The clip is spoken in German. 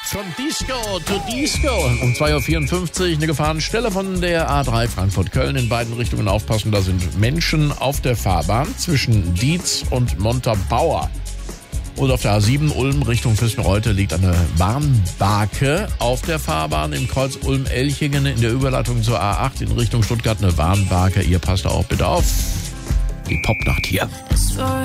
Von Disco to Disco. Um 2.54 Uhr eine Gefahrenstelle von der A3 Frankfurt-Köln. In beiden Richtungen aufpassen, da sind Menschen auf der Fahrbahn zwischen Dietz und Montabaur. Und auf der A7 Ulm Richtung Füssen-Reutte liegt eine Warnbarke auf der Fahrbahn. Im Kreuz Ulm-Elchingen in der Überleitung zur A8 in Richtung Stuttgart eine Warnbarke. Ihr passt da auch bitte auf. Die Popnacht hier.